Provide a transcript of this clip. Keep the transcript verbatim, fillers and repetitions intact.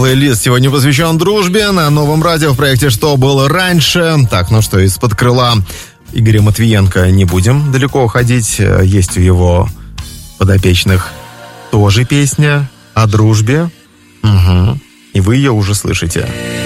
плейлист сегодня посвящен дружбе на Новом радио в проекте «Что было раньше». Так, ну что, из-под крыла Игоря Матвиенко не будем далеко уходить. Есть у его подопечных тоже песня о дружбе. Угу. И вы ее уже слышите.